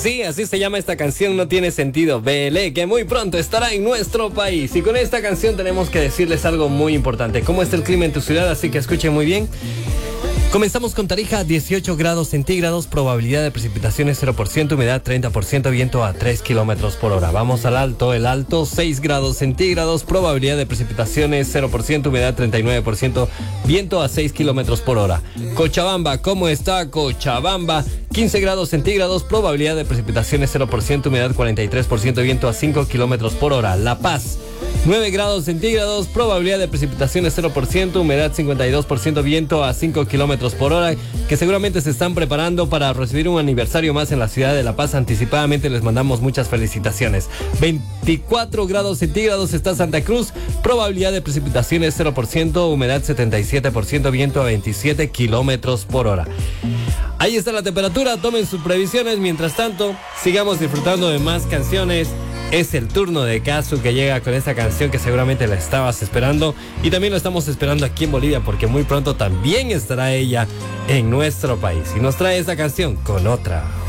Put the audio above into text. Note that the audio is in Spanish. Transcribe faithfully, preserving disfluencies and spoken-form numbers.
Sí, así se llama esta canción, No Tiene Sentido, Belé, que muy pronto estará en nuestro país. Y con esta canción tenemos que decirles algo muy importante. ¿Cómo está el clima en tu ciudad? Así que escuchen muy bien. Comenzamos con Tarija, dieciocho grados centígrados, probabilidad de precipitaciones cero por ciento, humedad treinta por ciento, viento a tres kilómetros por hora. Vamos al Alto, el Alto, seis grados centígrados, probabilidad de precipitaciones cero por ciento, humedad treinta y nueve por ciento, viento a seis kilómetros por hora. Cochabamba, ¿cómo está Cochabamba? quince grados centígrados, probabilidad de precipitaciones cero por ciento, humedad cuarenta y tres por ciento, viento a cinco kilómetros por hora. La Paz, nueve grados centígrados, probabilidad de precipitaciones cero por ciento, humedad cincuenta y dos por ciento, viento a cinco kilómetros por hora, que seguramente se están preparando para recibir un aniversario más en la ciudad de La Paz. Anticipadamente les mandamos muchas felicitaciones. veinticuatro grados centígrados está Santa Cruz, probabilidad de precipitaciones cero por ciento, humedad setenta y siete por ciento, viento a veintisiete kilómetros por hora. Ahí está la temperatura, tomen sus previsiones. Mientras tanto, sigamos disfrutando de más canciones. Es el turno de Casu, que llega con esta canción que seguramente la estabas esperando. Y también lo estamos esperando aquí en Bolivia, porque muy pronto también estará ella en nuestro país. Y nos trae esta canción con otra.